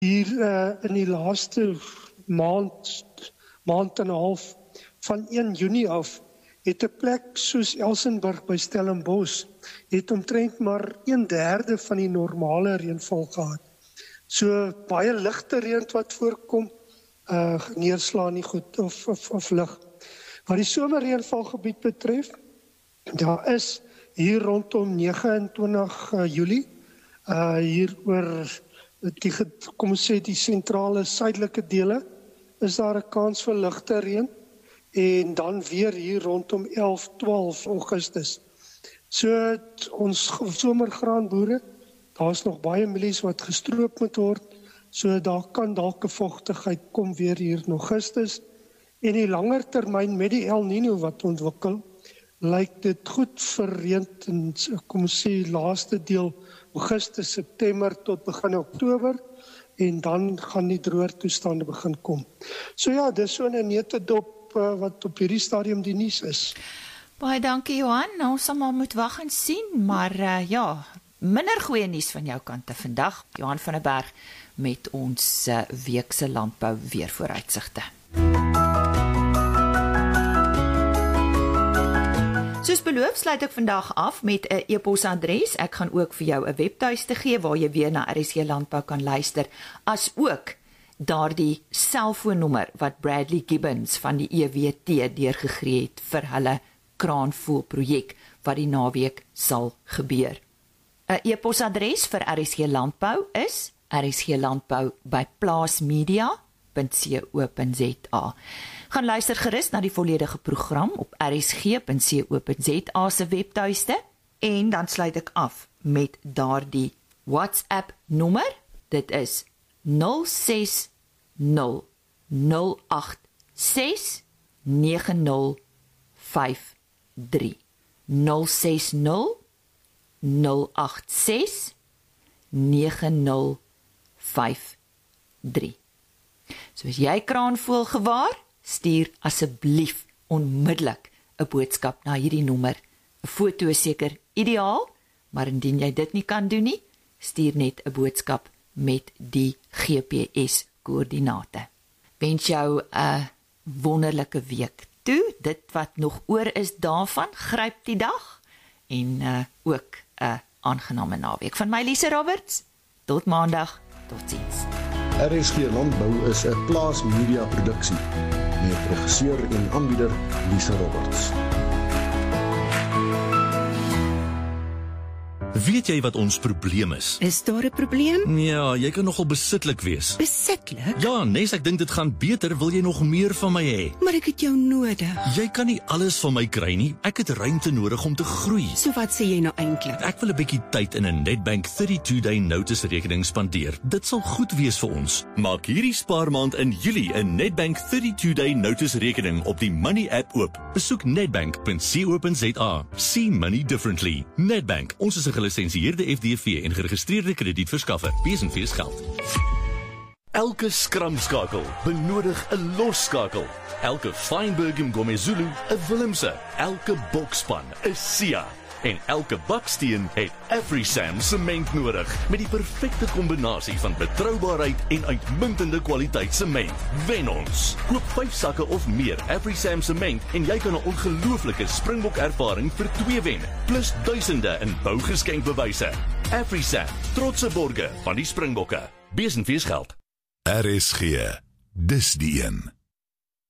hier in die laaste maand en 'n half van 1 Junie af, het 'n plek soos Elsenburg by Stellenbosch, het omtrent maar 1/3 van die normale reënval gehad. So baie ligte reën wat voorkom, neerslae nie goed of lig. Wat die somerreënvalgebied betref, daar is hier rondom 29 Julie, hier oor die sentrale suidelike dele, is daar 'n kans vir ligte reën, en dan weer hier rondom 11-12 Augustus. So ons somergraanboere, daar is nog baie mielies wat gestroop moet word, so daar kan dalk 'n vogtigheid kom weer hier in Augustus. En die langer termyn met die El Nino wat ontwikkel, lyk dit goed vir reën in, kom ons sê, laaste deel Augustus, September tot begin Oktober, en dan gaan die droër toestande begin kom. So ja, dis so 'n neutedop wat op hierdie stadium die nuus is. Baie dankie Johan, nou ons sal maar moet wag en sien, maar ja, minder goeie nuus van jou kant vandag. Johan van der Berg met ons weekse landbou weervooruitsigte. Soos beloof sluit ek vandag af met 'n e-posadres. Ek gaan ook vir jou 'n webtuiste gee waar jy weer na RSG Landbou kan luister, as ook daardie selfoonnommer wat Bradley Gibbons van die EWT deurgegee het vir hulle kraanvoël projek wat die naweek sal gebeur. 'n E-posadres vir RSG Landbou is rsglandbou@plaasmedia.co.za. Gaan luister gerus na die volledige program op rsg.co.za se webtuiste, en dan sluit ek af met daardie WhatsApp nommer. Dit is 060-086-9053. 060-086-9053. So as jy kraanvoël gewaar, stuur asseblief onmiddellik 'n boodskap na hierdie nommer. 'n Foto is seker ideaal, maar indien jy dit nie kan doen nie, stuur net 'n boodskap met die GPS-koördinate. Wens jou 'n wonderlike week toe. Dit wat nog oor is daarvan, gryp die dag, en ook 'n aangename naweek. Van my, Lise Roberts, tot maandag, totsiens. RSG Landbou is 'n Plaas Media produksie met regisseur en aanbieder Lise Roberts. Weet jy wat ons probleem is? Is daar 'n probleem? Ja, jy kan nogal besitlik wees. Besitlik? Ja, Nes, ek dink dit gaan beter, wil jy nog meer van my hê? Maar ek het jou nodig. Jy kan nie alles van my kry nie. Ek het ruimte nodig om te groei. So wat sê jy nou eintlik? Ek wil 'n bietjie tyd in 'n Nedbank 32-day notice rekening spandeer. Dit sal goed wees vir ons. Maak hierdie spaarmaand in Julie 'n Nedbank 32-day notice rekening op die Money app oop. Besoek nedbank.co.za. See money differently. Nedbank, ons is 'n gelisensieerde FDV en geregistreerde kredietverskaffer. Besenfees geld. Elke skramskakel benodig 'n losskakel. Elke Feinberg Mngomezulu 'n Willemse. Elke bokspan 'n Sia. En elke baksteen het AfriSam sement nodig, met die perfekte kombinasie van betroubaarheid en uitmuntende kwaliteit sement. Wen ons. Koop 5 sakke of meer AfriSam sement en jy kan 'n ongelooflike Springbok ervaring vir 2 wen, plus duisende in bougeskenkbewyse. AfriSam, trotse borge van die Springbokke. Besenfees geld. RSG, dis die een.